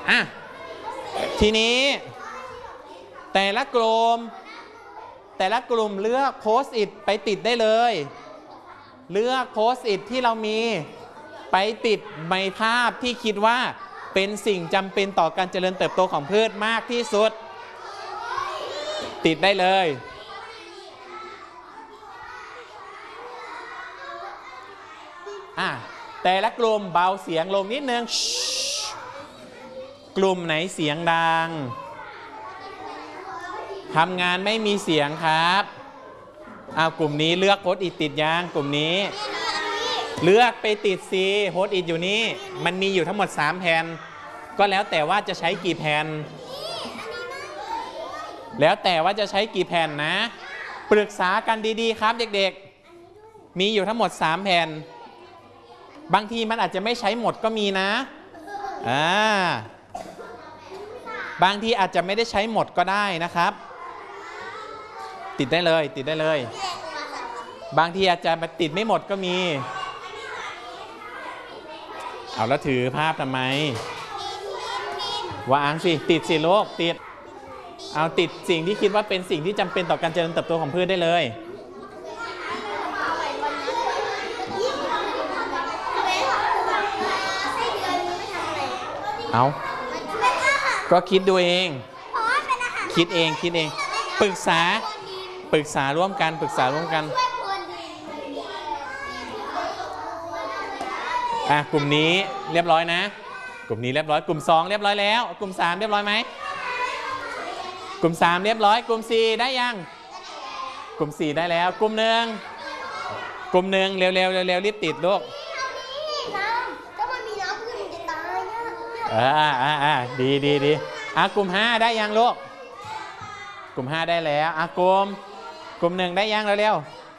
อ่ะทีนี้แต่ละกลุ่มเลือกโพสต์อิทไปติดได้เลยเลือกโพสต์อิทที่เรามีไปติดในภาพที่คิดว่าเป็นสิ่งจำเป็นต่อการเจริญเติบโตของพืชมากที่สุดติดได้เลยแต่ละกลุ่มเบาเสียงลงนิดนึงกลุ่มไหนเสียงดังทำงานไม่มีเสียงครับกลุ่มนี้เลือกโพสต์อิทติดยังกลุ่มนี้เลือกไปติดสิโพสต์อิทอยู่นี่มันมีอยู่ทั้งหมด3แผ่นก็แล้วแต่ว่าจะใช้กี่แผ่นแล้วแต่ว่าจะใช้กี่แผ่นนะปรึกษากันดีๆครับเด็กๆมีอยู่ทั้งหมด3แผ่นบางทีมันอาจจะไม่ใช้หมดก็มีนะบางทีอาจจะไม่ได้ใช้หมดก็ได้นะครับติดได้เลยบางทีอาจจะติดไม่หมดก็มีเอาแล้วถือภาพทำไมวางสิติดสิลูกติดเอาติดสิ่งที่คิดว่าเป็นสิ่งที่จำเป็นต่อการเจริญเติบโตของพืชได้เลยเอาก็คิดดูเองคิดเองปรึกษาร่วมกันกลุ่มนี้เรียบร้อยนะกลุ่มนี้เรียบร้อยกลุ่ม2เรียบร้อยแล้วกลุ่ม3เรียบร้อยไหมกลุ่ม3เรียบร้อยกลุ่ม4ได้ยังกลุ่ม4ได้แล้วกลุ่ม1เร็วรีบติดลูกดีกลุ่ม5ได้ยังลูกกลุ่ม5ได้แล้วกลุ่ม1ได้ยังเร็ว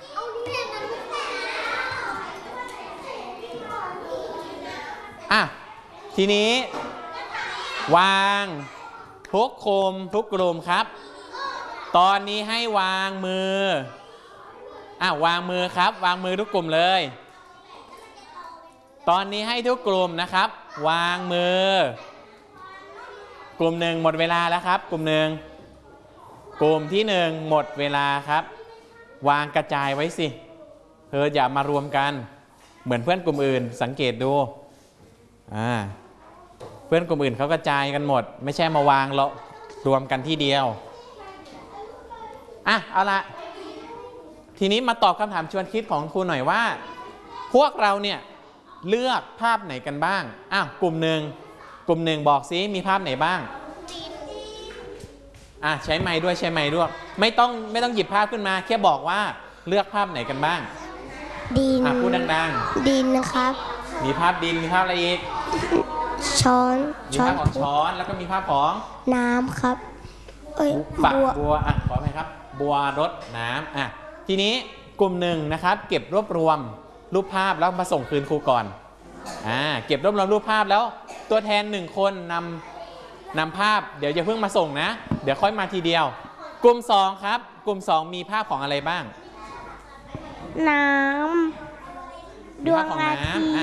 ทีนี้วางทุกกลุ่มครับตอนนี้ให้วางมือวางมือครับวางมือทุกกลุ่มเลยตอนนี้ให้ทุกกลุ่มนะครับวางมือกลุ่ม1หมดเวลาแล้วครับกลุ่ม1กลุ่มที่1หมดเวลาครับวางกระจายไว้สิอย่ามารวมกันเหมือนเพื่อนกลุ่มอื่นสังเกตดูเพื่อนกลุ่มอื่นเขากระจายกันหมดไม่ใช่มาวางแล้วรวมกันที่เดียวเอาละทีนี้มาตอบคำถามชวนคิดของครูหน่อยว่าพวกเราเนี่ยเลือกภาพไหนกันบ้างกลุ่มหนึ่งบอกซิมีภาพไหนบ้างใช้ไม้ด้วยไม่ต้องหยิบภาพขึ้นมาแค่บอกว่าเลือกภาพไหนกันบ้างดินพูดดังๆดินนะครับมีภาพดินมีภาพอะไรอีกช้อนมีภาพของช้อนแล้วก็มีภาพของน้ำครับบัวขออภัยครับบัวรดน้ำทีนี้กลุ่ม1นะครับเก็บรวบรวมรูปภาพแล้วมาส่งคืนครูก่อนเก็บรวบรวมรูปภาพแล้วตัวแทน1คนนำภาพเดี๋ยวจะเพิ่งมาส่งนะเดี๋ยวค่อยมาทีเดียวกลุ่ม2ครับกลุ่ม2มีภาพของอะไรบ้างน้ำดวงอา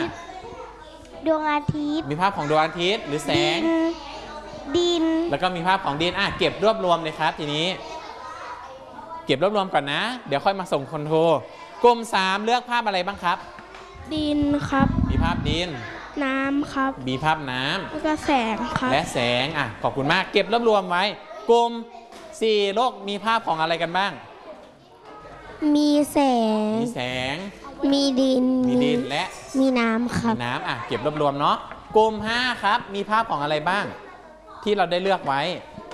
ทิตย์มีภาพของดวงอาทิตย์หรือแสงดินแล้วก็มีภาพของดินเก็บรวบรวมเลยครับทีนี้เก็บรวบรวมก่อนนะเดี๋ยวค่อยมาส่งคนโทรกลุ่ม3เลือกภาพอะไรบ้างครับดินครับมีภาพดินน้ำครับมีภาพน้ำแล้วก็แสงครับและแสงขอบคุณมากเก็บรวบรวมไว้กลุ่ม4โลกมีภาพของอะไรกันบ้างมีแสงมีดินและมีน้ำครับมีน้ำเก็บรวบรวมเนาะกลุ่ม5ครับมีภาพของอะไรบ้างที่เราได้เลือกไว้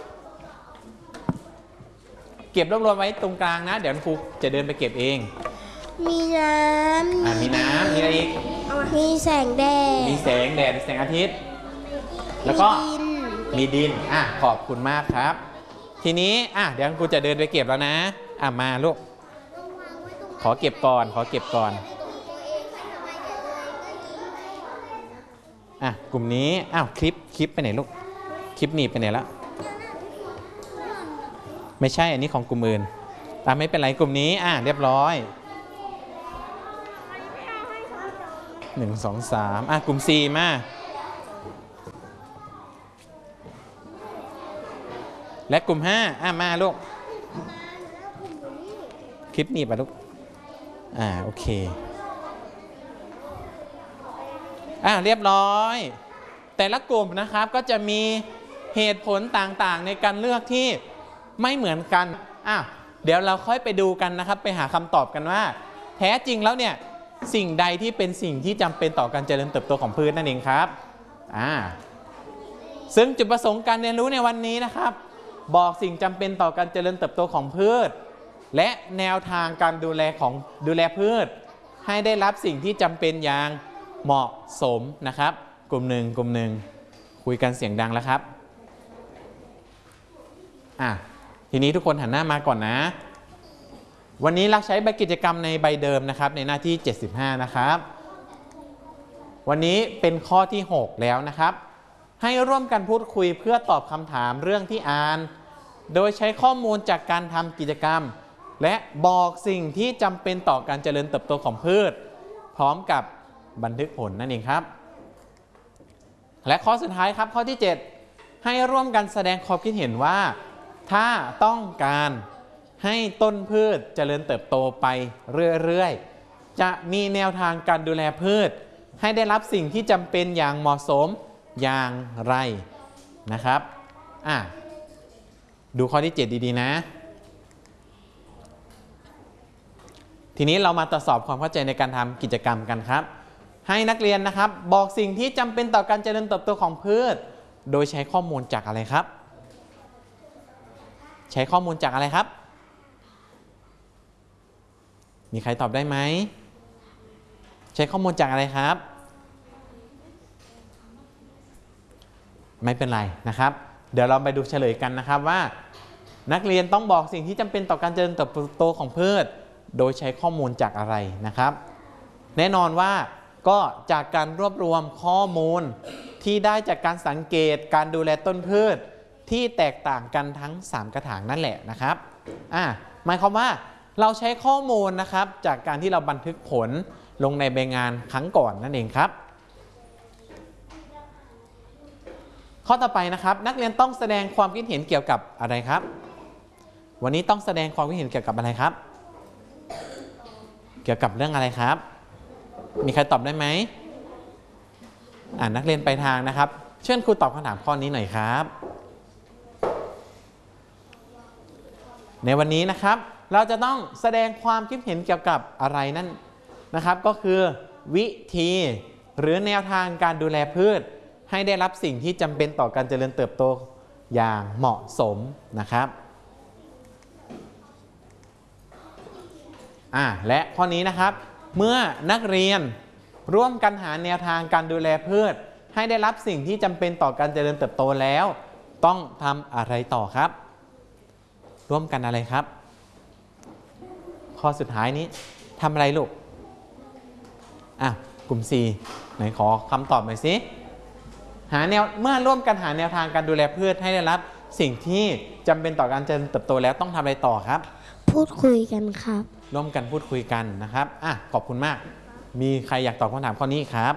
เก็บรวบรวมไว้ตรงกลางนะเดี๋ยวครูจะเดินไปเก็บเองมีน้ำมีอะไรอีกมีแสงแดดแสงอาทิตย์แล้วก็มีดินขอบคุณมากครับทีนี้เดี๋ยวครูจะเดินไปเก็บแล้วนะมาลูกขอเก็บก่อนกลุ่มนี้คลิปไปไหนลูกคลิปหนีไปไหนแล้วไม่ใช่อันนี้ของกลุ่มอื่นไม่เป็นไรกลุ่มนี้เรียบร้อย1 2 3กลุ่ม4มาและกลุ่ม5มาลูกคลิปนี้ไปลูกโอเคเรียบร้อยแต่ละกลุ่มนะครับก็จะมีเหตุผลต่างๆในการเลือกที่ไม่เหมือนกันเดี๋ยวเราค่อยไปดูกันนะครับไปหาคำตอบกันว่าแท้จริงแล้วเนี่ยสิ่งใดที่เป็นสิ่งที่จำเป็นต่อการเจริญเติบโตของพืชนั่นเองครับซึ่งจุดประสงค์การเรียนรู้ในวันนี้นะครับบอกสิ่งจำเป็นต่อการเจริญเติบโตของพืชและแนวทางการดูแลพืชให้ได้รับสิ่งที่จำเป็นอย่างเหมาะสมนะครับกลุ่มหนึ่งคุยกันเสียงดังแล้วครับทีนี้ทุกคนหันหน้ามาก่อนนะวันนี้เราใช้ใบกิจกรรมในใบเดิมนะครับในหน้าที่75นะครับวันนี้เป็นข้อที่6แล้วนะครับให้ร่วมกันพูดคุยเพื่อตอบคำถามเรื่องที่อ่านโดยใช้ข้อมูลจากการทำกิจกรรมและบอกสิ่งที่จำเป็นต่อการเจริญเติบโตของพืชพร้อมกับบันทึกผลนั่นเองครับและข้อสุดท้ายครับข้อที่7ให้ร่วมกันแสดงความคิดเห็นว่าถ้าต้องการให้ต้นพืชเจริญเติบโตไปเรื่อยๆจะมีแนวทางการดูแลพืชให้ได้รับสิ่งที่จำเป็นอย่างเหมาะสมอย่างไรนะครับดูข้อที่7ดีๆนะทีนี้เรามาตรวจสอบความเข้าใจในการทำกิจกรรมกันครับให้นักเรียนนะครับบอกสิ่งที่จำเป็นต่อการเจริญเติบโตของพืชโดยใช้ข้อมูลจากอะไรครับใช้ข้อมูลจากอะไรครับมีใครตอบได้ไหมใช้ข้อมูลจากอะไรครับไม่เป็นไรนะครับเดี๋ยวเราไปดูเฉลยกันนะครับว่านักเรียนต้องบอกสิ่งที่จำเป็นต่อการเจริญเติบโตของพืชโดยใช้ข้อมูลจากอะไรนะครับแน่นอนว่าก็จากการรวบรวมข้อมูลที่ได้จากการสังเกตการดูแลต้นพืชที่แตกต่างกันทั้ง3กระถางนั่นแหละนะครับหมายความว่าเราใช้ข้อมูลนะครับจากการที่เราบันทึกผลลงในใบงานครั้งก่อนนั่นเองครับข้อต่อไปนะครับนักเรียนต้องแสดงความคิดเห็นเกี่ยวกับอะไรครับวันนี้ต้องแสดงความคิดเห็นเกี่ยวกับอะไรครับเกี่ยวกับเรื่องอะไรครับมีใครตอบได้ไหมนักเรียนไปทางนะครับเชิญครูตอบคำถามข้อนี้หน่อยครับในวันนี้นะครับเราจะต้องแสดงความคิดเห็นเกี่ยวกับอะไรนั่นนะครับก็คือวิธีหรือแนวทางการดูแลพืชให้ได้รับสิ่งที่จำเป็นต่อการเจริญเติบโตอย่างเหมาะสมนะครับและข้อนี้นะครับเมื่อนักเรียนร่วมกันหาแนวทางการดูแลพืชให้ได้รับสิ่งที่จำเป็นต่อการเจริญเติบโตแล้วต้องทำอะไรต่อครับร่วมกันอะไรครับข้อสุดท้ายนี้ทำอะไรลูกกลุ่ม 4ไหนขอคำตอบหน่อยสิเมื่อร่วมกันหาแนวทางการดูแลพืชให้ได้รับสิ่งที่จำเป็นต่อการเจริญเติบโตแล้วต้องทำอะไรต่อครับพูดคุยกันครับร่วมกันพูดคุยกันนะครับขอบคุณมากมีใครอยากตอบคำถามข้อนี้ครับ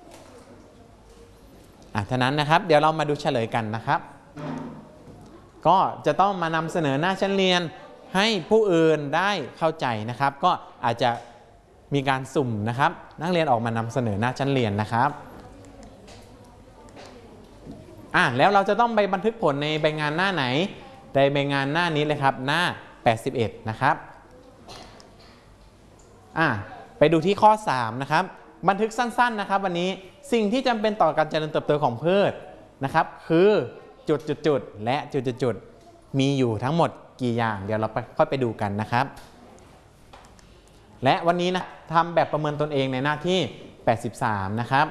ฉะนั้นนะครับเดี๋ยวเรามาดูเฉลยกันนะครับก็จะต้องมานำเสนอหน้าชั้นเรียนให้ผู้อื่นได้เข้าใจนะครับก็อาจจะมีการสุ่มนะครับนักเรียนออกมานำเสนอหน้าชั้นเรียนนะครับแล้วเราจะต้องไปบันทึกผลในใบงานหน้าไหนในใบงานหน้านี้เลยครับหน้า81นะครับไปดูที่ข้อ3นะครับบันทึกสั้นๆนะครับวันนี้สิ่งที่จำเป็นต่อการเจริญเติบโตของพืชนะครับคือจุดๆและจุดๆมีอยู่ทั้งหมดกี่อย่างเดี๋ยวเราค่อยไปดูกันนะครับและวันนี้นะทำแบบประเมินตนเองในหน้าที่83นะครับ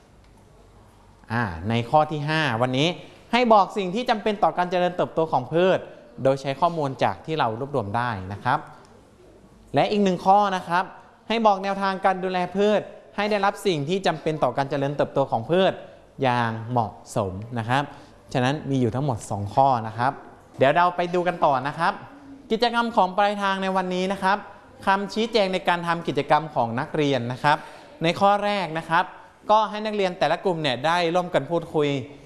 ในข้อที่5วันนี้ให้บอกสิ่งที่จำเป็นต่อการเจริญเติบโตของพืชโดยใช้ข้อมูลจากที่เรารวบรวมได้นะครับและอีก1ข้อนะครับให้บอกแนวทางการดูแลพืชให้ได้รับสิ่งที่จำเป็นต่อการเจริญเติบโตของพืชอย่างเหมาะสมนะครับฉะนั้นมีอยู่ทั้งหมด2ข้อนะครับเดี๋ยวเราไปดูกันต่อนะครับกิจกรรมของปลายทางในวันนี้นะครับคำชี้แจงในการทำกิจกรรมของนักเรียนนะครับในข้อแรกนะครับก็ให้นักเรียนแต่ละกลุ่มเนี่ยได้ร่วมกันพูดคุย